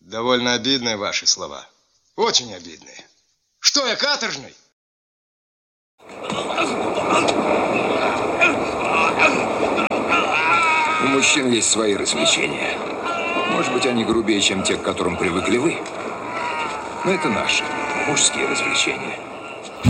Довольно обидные ваши слова. Очень обидные. Что, я каторжный? У мужчин есть свои развлечения. Может быть, они грубее, чем те, к которым привыкли вы. Но это наши мужские развлечения.